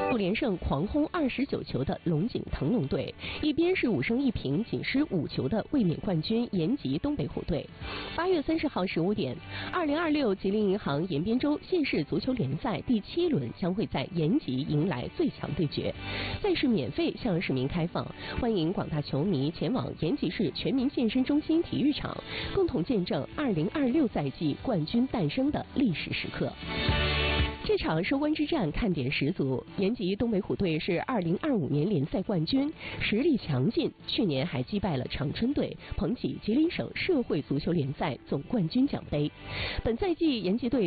6连胜狂轰29球的龙井腾龙队，一边是5胜1平仅失5球的卫冕冠军延吉东北虎队。8月30号15点，2026吉林银行延边州县市足球联赛第7轮将会在延吉迎来最强对决。赛事免费向市民开放，欢迎广大球迷前往延吉市全民健身中心体育场，共同见证2026赛季冠军诞生的历史时刻。这场收官之战看点十足，延吉东北虎队是2025年联赛冠军，实力强劲，去年还击败了长春队，捧起吉林省社会足球联赛总冠军奖杯。本赛季延吉队